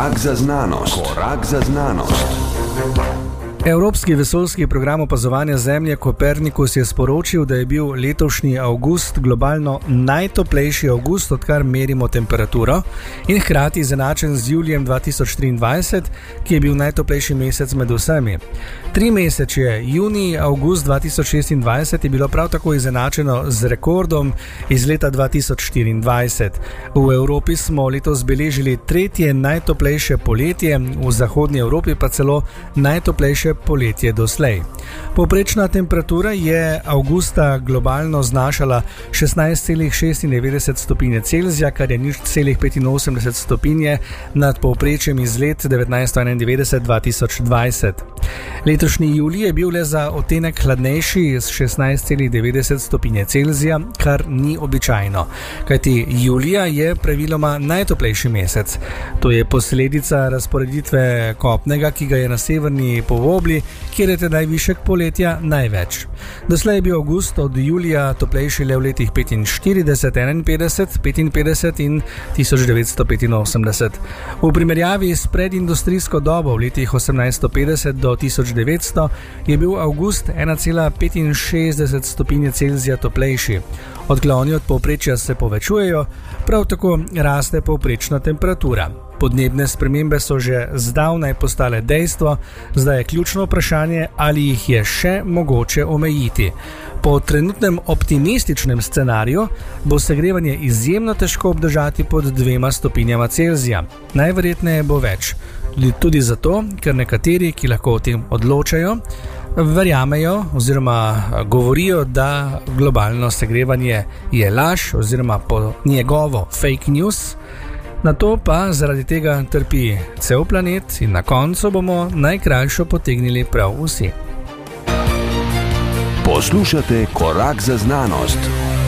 Korak za znanost. Korak za znanost. Evropski vesoljski program opazovanja Zemlje Copernicus je sporočil, da je bil letošnji avgust globalno najtoplejši avgust, odkar merimo temperaturo, in hkrati izenačen z julijem 2023, ki je bil najtoplejši mesec med vsemi. 3 mesečje, junij, avgust 2026, je bilo prav tako izenačeno z rekordom iz leta 2024. V Evropi smo letos beležili 3. najtoplejše poletje, v zahodnji Evropi pa celo najtoplejše poletje doslej. Povprečna temperatura je avgusta globalno znašala 16,96 stopinje Celzija, kar je 0,85 stopinje nad povprečjem iz let 1991-2020. Letošnji julij je bil le za odtenek hladnejši s 16,90 stopinje Celzija, kar ni običajno, kajti julija je praviloma najtoplejši mesec. To je posledica razporeditve kopnega, ki ga je na severni polobli, kjer je tedaj višek poletja največ. Doslej je bil avgust od julija toplejši le v letih 45, 51, 55 in 1985. V primerjavi s predindustrijsko dobo v letih 1850 do 1900 je bil avgust 1,65 stopinje Celzija toplejši. Odkloni od povprečja se povečujejo, prav tako raste povprečna temperatura. Podnebne spremembe so že zdavnaj postale dejstvo, zdaj je ključno vprašanje, ali jih je še mogoče omejiti. Po trenutnem optimističnem scenariju bo segrevanje izjemno težko obdržati pod 2 stopinjama Celzija. Najverjetneje bo več. Tudi zato, ker nekateri, ki lahko o tem odločajo, verjamejo oziroma govorijo, da globalno segrevanje je laž oziroma po njegovo fake news. Na to pa zaradi tega trpi cel planet in na koncu bomo najkrajšo potegnili prav vsi. Poslušate Korak za znanost.